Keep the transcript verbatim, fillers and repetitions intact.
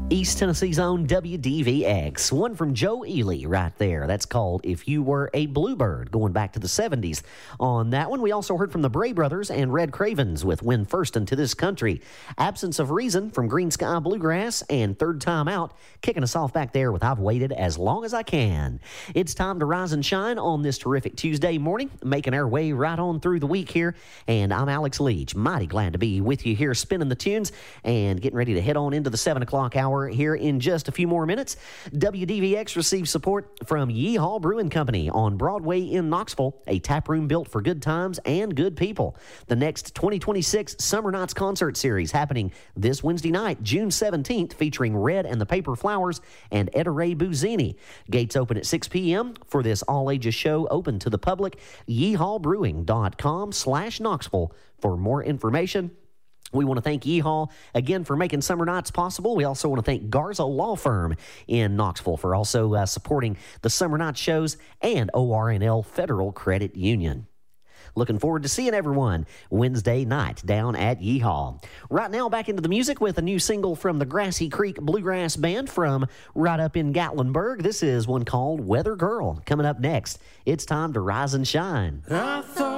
East Tennessee's own W D V X. One from Joe Ely right there. That's called If You Were a Bluebird, going back to the seventies. On that one, we also heard from the Bray Brothers and Red Cravens with When First Into This Country. Absence of Reason from Green Sky Bluegrass, and Third Time Out kicking us off back there with I've Waited As Long As I Can. It's time to rise and shine on this terrific Tuesday morning, making our way right on through the week here. And I'm Alex Leach. Mighty glad to be with you here, spinning the tunes and getting ready to head on into the seven o'clock hour here in just a few more minutes. W D V X receives support from Yeehaw Brewing Company on Broadway in Knoxville, a tap room built for good times and good people. The next twenty twenty-six Summer Nights concert series happening this Wednesday night, June seventeenth, featuring Red and the Paper Flowers and Etta Ray Buzzini. Gates open at six p.m. for this all-ages show, open to the public. yeehawbrewing.com slash Knoxville for more information. We want to thank Yeehaw again for making Summer Nights possible. We also want to thank Garza Law Firm in Knoxville for also uh, supporting the Summer Nights shows, and O R N L Federal Credit Union. Looking forward to seeing everyone Wednesday night down at Yeehaw. Right now, back into the music with a new single from the Grassy Creek Bluegrass Band from right up in Gatlinburg. This is one called Weather Girl. Coming up next, it's time to rise and shine. I thought